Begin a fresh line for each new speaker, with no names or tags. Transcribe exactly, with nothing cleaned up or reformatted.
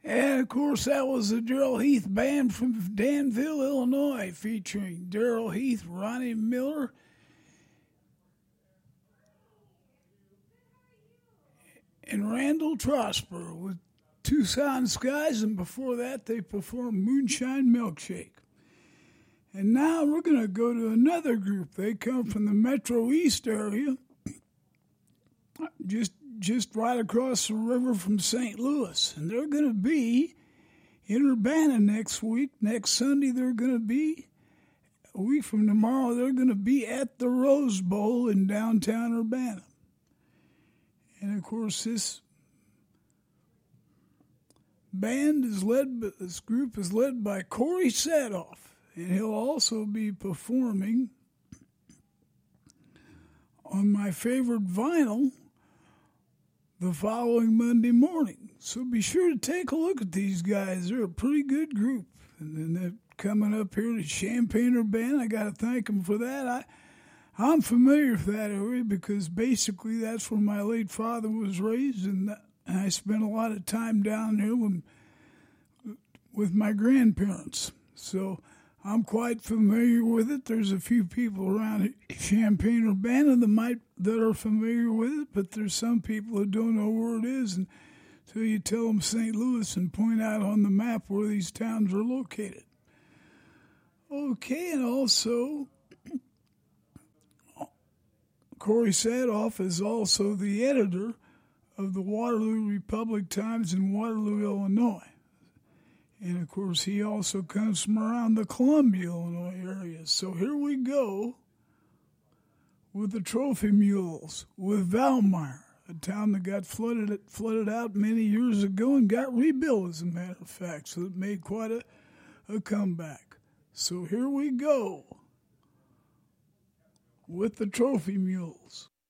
And of course, that was the Daryl Heath Band from Danville, Illinois, featuring Daryl Heath, Ronnie Miller, and Randall Trosper with Tucson Skies, and before that, they performed Moonshine Milkshake. And now we're going to go to another group. They come from the Metro East area, just just right across the river from Saint Louis. And they're going to be in Urbana next week. Next Sunday, they're going to be, a week from tomorrow, they're going to be at the Rose Bowl in downtown Urbana. And, of course, this band is led, this group is led by Corey Sadoff. And he'll also be performing on my favorite vinyl the following Monday morning. So be sure to take a look at these guys. They're a pretty good group. And then they're coming up here to Champaign-Urbana. I got to thank them for that. I, I'm familiar with that area because basically that's where my late father was raised, and I spent a lot of time down there when, with my grandparents. So I'm quite familiar with it. There's a few people around Champaign-Urbana that might that are familiar with it, but there's some people who don't know where it is until you tell them Saint Louis and point out on the map where these towns are located. Okay, and also Corey Sadoff is also the editor of the Waterloo Republic Times in Waterloo, Illinois. And, of course, he also comes from around the Columbia, Illinois area. So here we go with the Trophy Mules, with Valmeyer, a town that got flooded flooded out many years ago and got rebuilt, as a matter of fact. So it made quite a, a comeback. So here we go with the Trophy Mules.